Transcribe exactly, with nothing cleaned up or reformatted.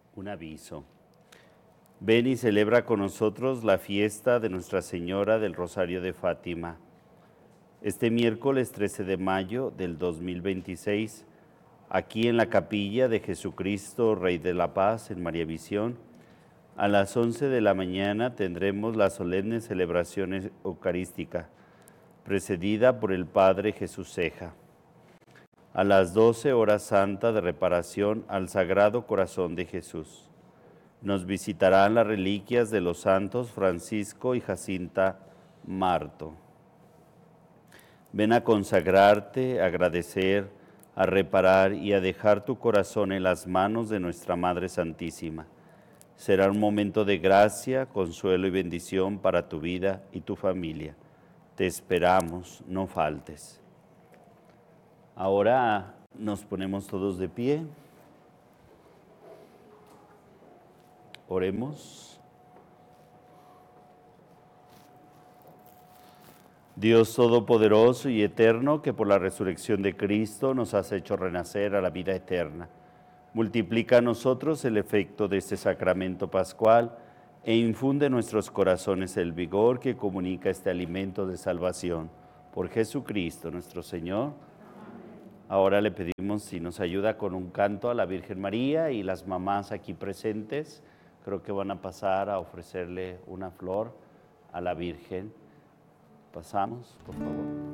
Un aviso. Ven y celebra con nosotros la fiesta de Nuestra Señora del Rosario de Fátima. Este miércoles trece de mayo del dos mil veintiséis, aquí en la capilla de Jesucristo, Rey de la Paz, en María Visión, a las once de la mañana tendremos la solemne celebración eucarística, precedida por el Padre Jesús Ceja. A las doce horas santa de reparación al Sagrado Corazón de Jesús. Nos visitarán las reliquias de los santos Francisco y Jacinta Marto. Ven a consagrarte, a agradecer, a reparar y a dejar tu corazón en las manos de nuestra Madre Santísima. Será un momento de gracia, consuelo y bendición para tu vida y tu familia. Te esperamos, no faltes. Ahora nos ponemos todos de pie. Oremos. Dios Todopoderoso y Eterno, que por la resurrección de Cristo nos has hecho renacer a la vida eterna, multiplica a nosotros el efecto de este sacramento pascual e infunde en nuestros corazones el vigor que comunica este alimento de salvación. Por Jesucristo nuestro Señor. Ahora le pedimos si nos ayuda con un canto a la Virgen María, y las mamás aquí presentes creo que van a pasar a ofrecerle una flor a la Virgen. Pasamos, por favor.